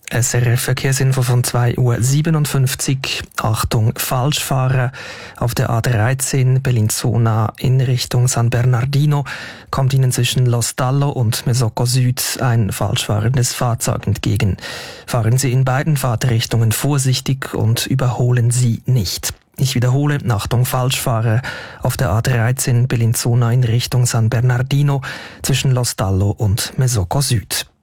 SRF Verkehrsinfo von 2:57 Uhr. Achtung, Falschfahrer. Auf der A13 Bellinzona in Richtung San Bernardino kommt Ihnen zwischen Lostallo und Mesocco Süd ein falschfahrendes Fahrzeug entgegen. Fahren Sie in beiden Fahrtrichtungen vorsichtig und überholen Sie nicht. Ich wiederhole, Achtung, Falschfahrer auf der A13 Bellinzona in Richtung San Bernardino zwischen Lostallo und Mesocco Süd.